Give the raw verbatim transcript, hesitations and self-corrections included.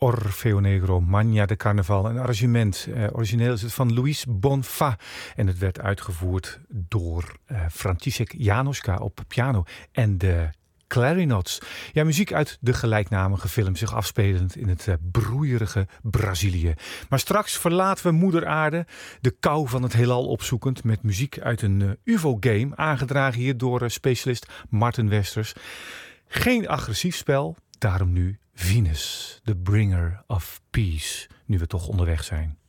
Orfeo Negro, Magna de Carnaval. Een arrangement. Uh, origineel is het van Luis Bonfa. En het werd uitgevoerd door uh, František Janoška op piano en de clarinots. Ja, muziek uit de gelijknamige film, zich afspelend in het uh, broeierige Brazilië. Maar straks verlaten we moeder aarde, de kou van het heelal opzoekend, met muziek uit een uh, U F O-game, aangedragen hier door uh, specialist Martin Westers. Geen agressief spel, daarom nu Venus, the bringer of peace, nu we toch onderweg zijn.